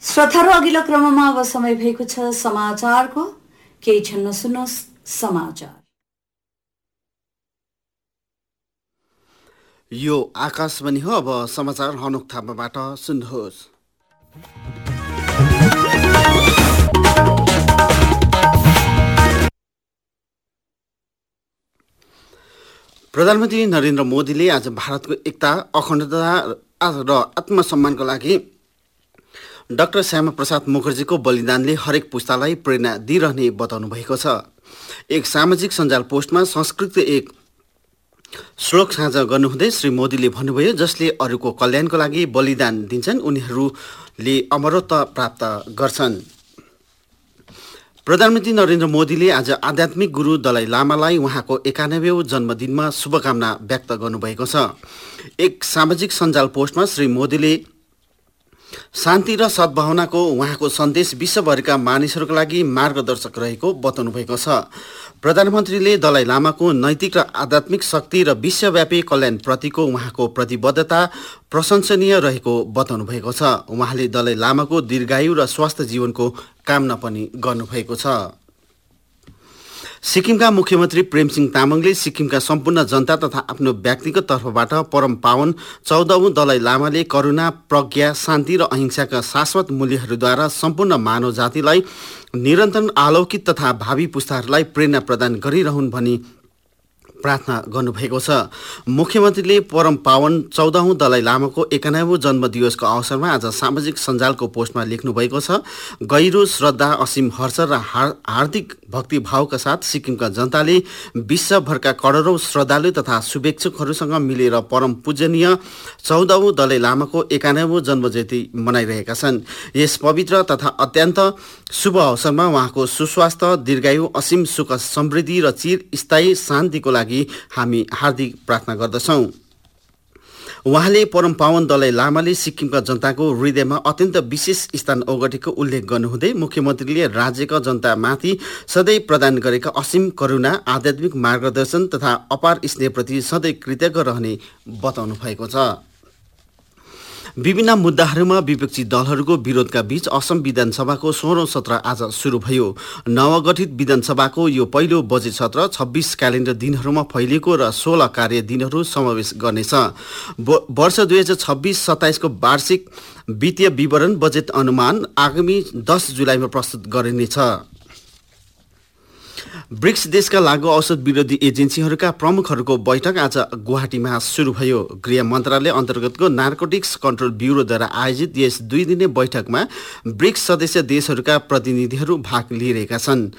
श्रोताहरू अघिल्लो क्रममा अब समय भएको छ समाचारको। केही क्षण सुन्नुहोस् समाचार। यो आकाशवाणी हो। अब समाचार हनुक थापाबाट सुन्नुहोस्। प्रधानमन्त्री नरेन्द्र मोदीले आज भारतको एकता, अखण्डता र आत्मसम्मानको लागि डाक्टर श्यामाप्रसाद मुखर्जीको बलिदानले हरेक पुस्तालाई प्रेरणा दिइरहने बताउनु भएको छ। एक सामाजिक सञ्जाल पोस्टमा संस्कृत एक श्लोक साझा गर्नुहुँदै श्री मोदीले भन्नुभयो, जसले अरूको कल्याणको लागि बलिदान दिन्छन् उनीहरूले अमरत्व प्राप्त गर्छन्। प्रधानमन्त्री नरेन्द्र मोदीले आज आध्यात्मिक गुरु दलाई लामालाई उहाँको 91औं जन्मदिनमा शुभकामना व्यक्त गर्नुभएको छ। एक सामाजिक सञ्जाल पोस्टमा श्री मोदीले शान्ति र सद्भावनाको उहाँको सन्देश विश्वभरिका मानिसहरूका लागि मार्गदर्शक रहेको बताउनु भएको छ। प्रधानमन्त्रीले दलाई लामाको नैतिक र आध्यात्मिक शक्ति र विश्वव्यापी कल्याणप्रतिको उहाँको प्रतिबद्धता प्रशंसनीय रहेको बताउनु भएको छ। उहाँले दलाई लामाको दीर्घायु र स्वस्थ जीवनको कामना पनि गर्नुभएको छ। सिक्किमका मुख्यमन्त्री प्रेमसिंह तामाङले सिक्किमका सम्पूर्ण जनता तथा आफ्नो व्यक्तिगत तर्फबाट परम पावन 14औं दलाई लामाले करुणा, प्रज्ञा, शान्ति र अहिंसाका शाश्वत मूल्यहरूद्वारा सम्पूर्ण मानव जातिलाई निरन्तर आलोकित तथा भावी पुस्ताहरूलाई प्रेरणा प्रदान गरिरहन् भनी प्रार्थना गर्नुभएको छ। मुख्यमन्त्रीले परम पावन 14औं दलाई लामाको 91औं जन्मदिवसको अवसरमा आज सामाजिक सञ्जालको पोस्टमा लेख्नु भएको छ, गहिरो श्रद्धा, असीम हर्ष र हार्दिक भक्तिभावका साथ सिक्किमका जनताले विश्वभरका करोडौं श्रद्धालु तथा शुभेच्छुकहरूसँग मिलेर परम पूजनीय 14औं दलाई लामाको 91औं जन्मजयन्ती मनाइरहेका छन्। यस पवित्र तथा अत्यन्त शुभ अवसरमा उहाँको सुस्वास्थ्य, दीर्घायु, असीम सुख समृद्धि र चिरस्थायी शान्तिको लागि हामी हार्दिक प्रार्थना गर्दछौं। उहाँले परम पावन दलाई लामाले सिक्किमका जनताको हृदयमा अत्यन्त विशेष स्थान ओगटेको उल्लेख गर्नुहुँदै मुख्यमन्त्रीले राज्यका जनतामाथि सधैँ प्रदान गरेका असीम करुणा, आध्यात्मिक मार्गदर्शन तथा अपार स्नेहप्रति सधैँ कृतज्ञ रहने बताउनु भएको छ। विभिन्न मुद्दाहरूमा विपक्षी दलहरूको विरोधका बीच असम विधानसभाको 16औं सत्र आज सुरु भयो। नवगठित विधानसभाको यो पहिलो बजेट सत्र 26 क्यालेन्डर दिनहरूमा फैलिएको र 16 कार्य दिनहरू समावेश गर्नेछ। वर्ष 2026-27 को वार्षिक वित्तीय विवरण बजेट अनुमान आगामी 10 जुलाईमा प्रस्तुत गरिनेछ। ब्रिक्स देशका लागू औषध विरोधी एजेन्सीहरूका प्रमुखहरूको बैठक आज गुवाहाटीमा सुरु भयो। गृह मन्त्रालय अन्तर्गतको नार्कोटिक्स कन्ट्रोल ब्युरोद्वारा आयोजित यस 2 दिने बैठकमा ब्रिक्स सदस्य देशहरूका प्रतिनिधिहरू भाग लिइरहेका छन्।